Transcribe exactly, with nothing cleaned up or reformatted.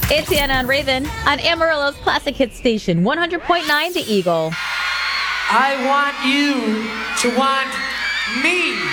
It's Anna and Raven on Amarillo's Classic Hit Station, one hundred point nine The Eagle. I want you to want me.